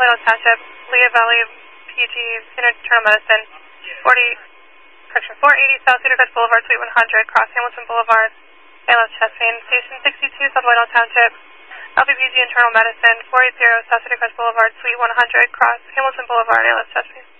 Wayland Township, Lehigh Valley PG Internal Medicine, 480 South Cedar Crest Boulevard, Suite 100, cross Hamilton Boulevard, ALS chest pain. Station 62, South Wayland Township, LPPG Internal Medicine, 480 South Cedar Crest Boulevard, Suite 100, cross Hamilton Boulevard, ALS chest pain.